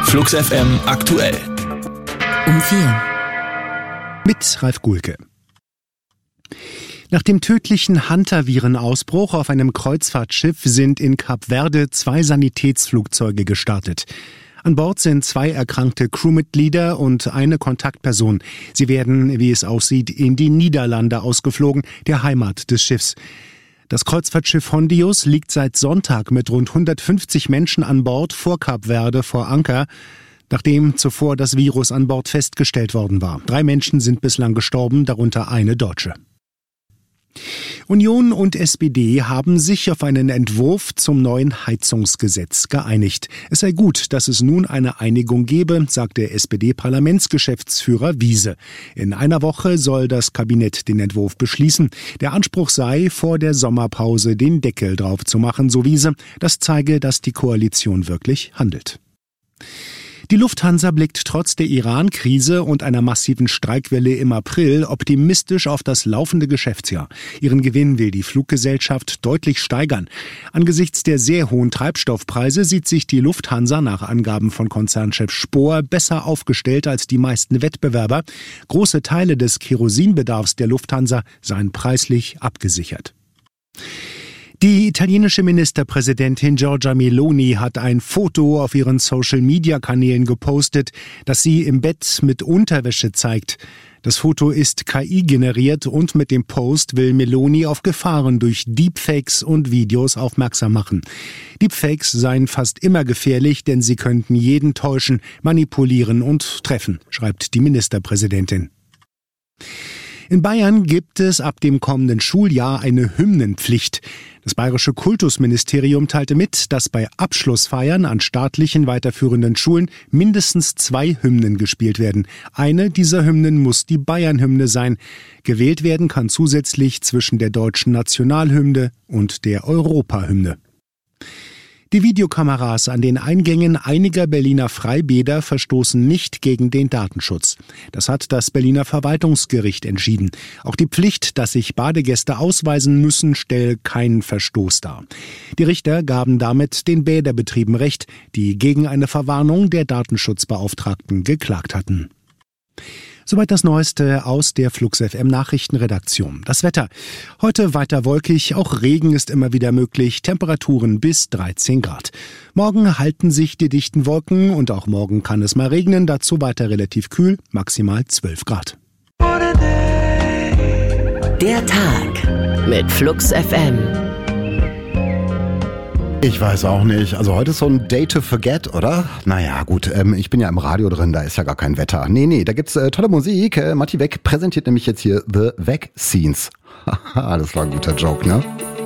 Flux FM aktuell. Um 4. Mit Ralf Gulke. Nach dem tödlichen Hantavirenausbruch auf einem Kreuzfahrtschiff sind in Kap Verde 2 Sanitätsflugzeuge gestartet. An Bord sind 2 erkrankte Crewmitglieder und eine Kontaktperson. Sie werden, wie es aussieht, in die Niederlande ausgeflogen, der Heimat des Schiffs. Das Kreuzfahrtschiff Hondius liegt seit Sonntag mit rund 150 Menschen an Bord vor Kap Verde vor Anker, nachdem zuvor das Virus an Bord festgestellt worden war. 3 Menschen sind bislang gestorben, darunter eine Deutsche. Union und SPD haben sich auf einen Entwurf zum neuen Heizungsgesetz geeinigt. Es sei gut, dass es nun eine Einigung gebe, sagt der SPD-Parlamentsgeschäftsführer Wiese. In einer Woche soll das Kabinett den Entwurf beschließen. Der Anspruch sei, vor der Sommerpause den Deckel drauf zu machen, so Wiese. Das zeige, dass die Koalition wirklich handelt. Die Lufthansa blickt trotz der Iran-Krise und einer massiven Streikwelle im April optimistisch auf das laufende Geschäftsjahr. Ihren Gewinn will die Fluggesellschaft deutlich steigern. Angesichts der sehr hohen Treibstoffpreise sieht sich die Lufthansa nach Angaben von Konzernchef Spohr besser aufgestellt als die meisten Wettbewerber. Große Teile des Kerosinbedarfs der Lufthansa seien preislich abgesichert. Die italienische Ministerpräsidentin Giorgia Meloni hat ein Foto auf ihren Social-Media-Kanälen gepostet, das sie im Bett mit Unterwäsche zeigt. Das Foto ist KI-generiert und mit dem Post will Meloni auf Gefahren durch Deepfakes und Videos aufmerksam machen. Deepfakes seien fast immer gefährlich, denn sie könnten jeden täuschen, manipulieren und treffen, schreibt die Ministerpräsidentin. In Bayern gibt es ab dem kommenden Schuljahr eine Hymnenpflicht. Das bayerische Kultusministerium teilte mit, dass bei Abschlussfeiern an staatlichen weiterführenden Schulen mindestens 2 Hymnen gespielt werden. Eine dieser Hymnen muss die Bayern-Hymne sein. Gewählt werden kann zusätzlich zwischen der deutschen Nationalhymne und der Europahymne. Die Videokameras an den Eingängen einiger Berliner Freibäder verstoßen nicht gegen den Datenschutz. Das hat das Berliner Verwaltungsgericht entschieden. Auch die Pflicht, dass sich Badegäste ausweisen müssen, stelle keinen Verstoß dar. Die Richter gaben damit den Bäderbetrieben Recht, die gegen eine Verwarnung der Datenschutzbeauftragten geklagt hatten. Soweit das Neueste aus der Flux FM Nachrichtenredaktion. Das Wetter. Heute weiter wolkig, auch Regen ist immer wieder möglich, Temperaturen bis 13 Grad. Morgen halten sich die dichten Wolken und auch morgen kann es mal regnen, dazu weiter relativ kühl, maximal 12 Grad. Der Tag mit Flux FM. Ich weiß auch nicht. Also heute ist so ein Day to Forget, oder? Naja, gut, ich bin ja im Radio drin, da ist ja gar kein Wetter. Nee, da gibt's tolle Musik. Matti Weck präsentiert nämlich jetzt hier The Vaccines. Haha, das war ein guter Joke, ne?